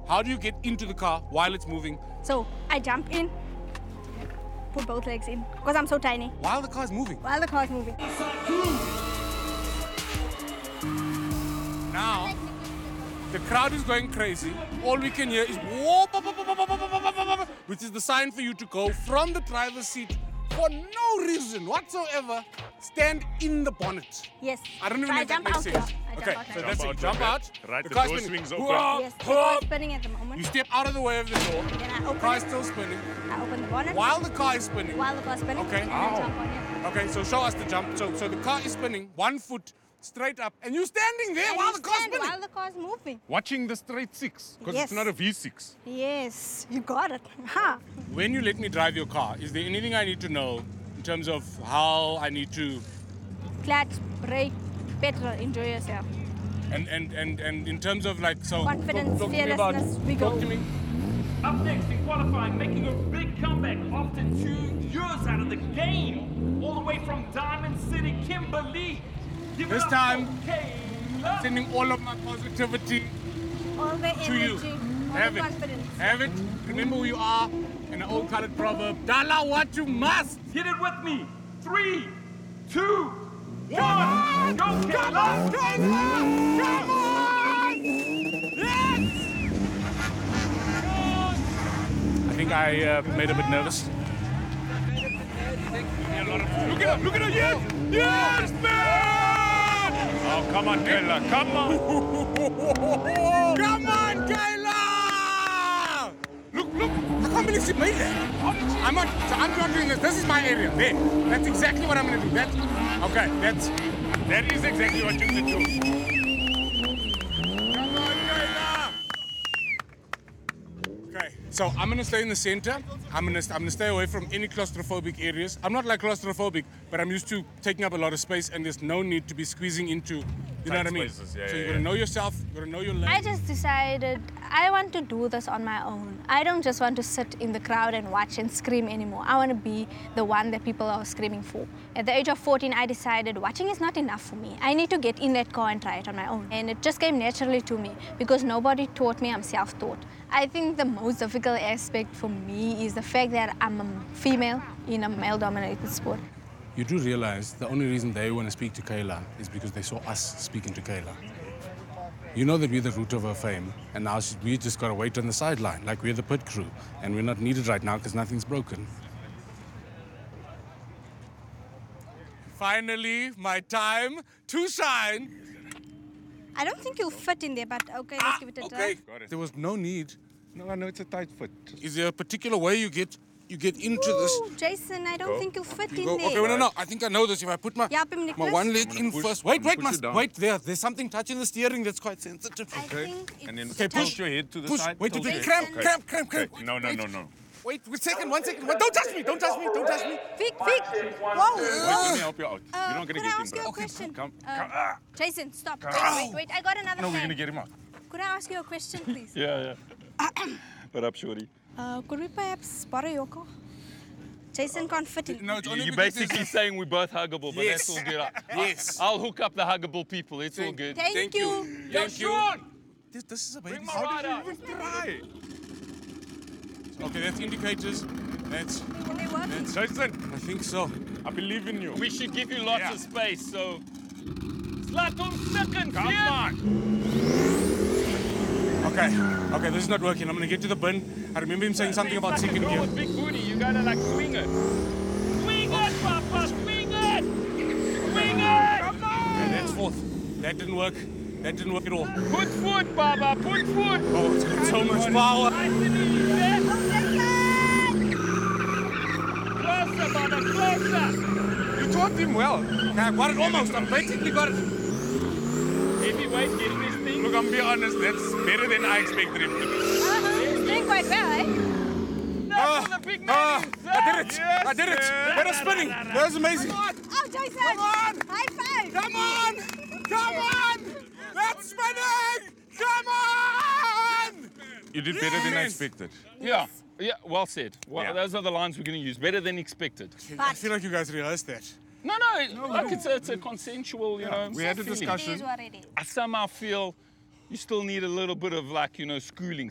How do you get into the car while it's moving? So I jump in, put both legs in, because I'm so tiny. While the car is moving? While the car is moving. Now, the crowd is going crazy. All we can hear is whoop, whoop, whoop, whoop, whoop, whoop, whoop, whoop, whoop, which is the sign for you to go from the driver's seat for no reason whatsoever. Stand in the bonnet. Yes. I don't even know if that jump makes out sense. here. I Okay, jump out so here. that's it. Jump out. Right, the the car's door spinning. swings open. Whoa, Yes, the car whoa. is spinning at the moment. You step out of the way of the door. Then I The open car is it. still spinning. I open the bonnet. While the car is spinning. While the car is spinning. Okay. And I jump on it. Okay, so show us the jump. So the car is spinning, 1 foot straight up, and you're standing there And while you the car's stand spinning. while the car is moving. Watching the straight six, because Yes. it's not a V6. Yes, you got it. Ha. When you let me drive your car, is there anything I need to know in terms of how I need to, Clutch, brake, petrol, enjoy yourself. and in terms of like, so Confidence, talk to me about, fearlessness, we talk go. to me. Up next in qualifying, making a big comeback after 2 years out of the game, all the way from Diamond City, Kimberley. Give it This up time, for Kayla. Sending all of my positivity All the to you. energy, all Have the it. confidence. Have it. Remember who you are. And an old colored proverb, Dala what you must. Hit it with me. 3, 2, 1. Go, Kayla. Come on! Yes! I think I made a bit nervous. Look at her, look at her, yes! Yes, man! Oh, come on, Kayla, come on! Come on, Kayla! Look, I can't believe she made that. I'm not doing this. This is my area. There. That's exactly what I'm gonna do. That is exactly what you should do. Come on, Kayla! Okay, so I'm gonna stay in the center. I'm gonna stay away from any claustrophobic areas. I'm not like claustrophobic, but I'm used to taking up a lot of space, and there's no need to be squeezing into, you know Tight what I mean? spaces, yeah, So you yeah, gotta yeah. know yourself, you gotta know your lane. I just decided I want to do this on my own. I don't just want to sit in the crowd and watch and scream anymore. I want to be the one that people are screaming for. At the age of 14, I decided watching is not enough for me. I need to get in that car and try it on my own. And it just came naturally to me because nobody taught me, I'm self-taught. I think the most difficult aspect for me is the fact that I'm a female in a male-dominated sport. You do realize the only reason they want to speak to Kayla is because they saw us speaking to Kayla. You know that we're the root of her fame, and now we just got to wait on the sideline, like we're the pit crew, and we're not needed right now because nothing's broken. Finally, my time to shine. I don't think you'll fit in there, but okay, let's give it a try. Okay, Got it. there was no need. No, I know it's a tight fit. Is there a particular way you get into this? Ooh, Jason, I don't think you'll fit in Go, there. okay, no. I think I know this. If I put my, Yeah, Pim, my Nicholas. one leg in push- first. I'm Wait, gonna push you down. wait there. There's something touching the steering that's quite sensitive. I think And then it's Okay, tilt push. your head to the Push. side. Wait, tilt wait, your cramp, head. cramp, cramp. Okay. No. Wait, one second. Don't touch me. Vic. Whoa. Wait, let me help you out. You're not Could gonna I get ask him, you a bro. question? Come. Jason, stop. Come. Wait. I got another No, we're fan. gonna get him out. Could I ask you a question, please? Yeah. What up, shorty? Could we perhaps borrow your car? Jason can't fit in. No, it's only You're because basically saying we're both huggable, but Yes. that's all good. Yes. I'll hook up the huggable people. It's all good. Thank you. Thank you. This is a baby. How did you Even try. Okay, that's indicators. That's. Can they work? Jason, I think so. I believe in you. We should give you lots Yeah. of space, so... Laat ons sukken, Come Fiat! on. Okay, this is not working. I'm gonna get to the bin. I remember him saying something about It's like a second girl gear. with big booty. You gotta like swing it. Swing it, Papa! Swing it! Swing it! Okay, that's fourth. That didn't work. That didn't work at all. Put foot, Baba! Put foot! Oh, it's got so much power. Nice and easy, there. Closer, Baba, closer! You taught him well. Okay, I got it almost. I basically got it. Heavyweight, getting this thing. Look, I'm being honest, that's better than I expected him to do. He's doing quite well, eh? That's the big man I did it. Yes, I did it. man. Better spinning. That was amazing. Oh, Jason! Come on. High five! Come on! Come on! That's spinning! Come on! You did better than I Yes. expected. Yeah, well said. Well, Yeah. Those are the lines we're going to use. Better than expected. I feel like you guys realized that. No, like it's a consensual, you know. We had a feeling. It discussion. is what it is. I somehow feel you still need a little bit of like, schooling.